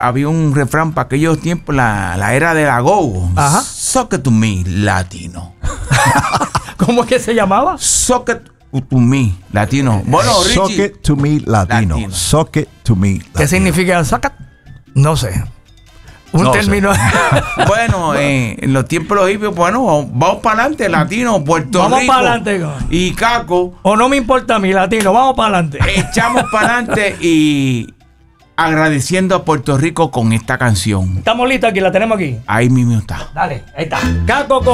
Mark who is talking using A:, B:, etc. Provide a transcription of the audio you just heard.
A: había un refrán para aquellos tiempos, la era de la go.
B: Ajá.
A: Suck it to me, latino.
B: ¿Cómo es que se llamaba?
A: Suck it to me, latino. Bueno,
C: Suck
A: Richie.
C: it to me, latino. Suck it to me, latino.
B: ¿Qué significa saca? No sé. Un
C: No
B: término.
A: Bueno, en los tiempos de los hippies, bueno, vamos para adelante, latino, Puerto
B: Vamos
A: Rico.
B: para adelante.
A: Y Caco,
B: O no me importa a mí, latino. Vamos para adelante.
A: echamos para adelante y agradeciendo a Puerto Rico con esta canción.
B: Estamos listos aquí, la tenemos aquí.
A: Ahí mismo está.
B: Dale, ahí está. Caco con